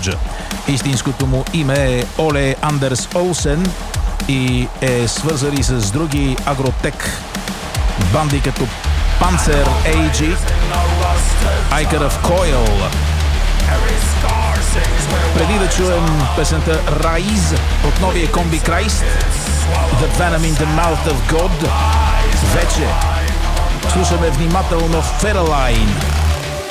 George. Истинското му име е Оле Андерс Олсен и е свързани с други агротек банди като Panzer AG, Icar of Coil. Преди да чуем песента Rise от новия комби Christ, The Venom in the Mouth of God, вече слушаме внимателно Federline.